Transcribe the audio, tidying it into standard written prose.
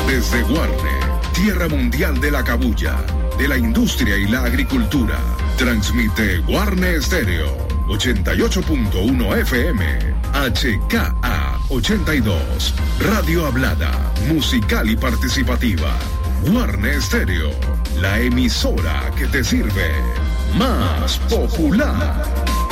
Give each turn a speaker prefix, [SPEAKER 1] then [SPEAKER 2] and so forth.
[SPEAKER 1] Desde Guarne, tierra mundial de la cabuya, de la industria y la agricultura, transmite Guarne Estéreo, 88.1 FM, HKA 82, radio hablada, musical y participativa. Guarne Estéreo, la emisora que te sirve, más popular.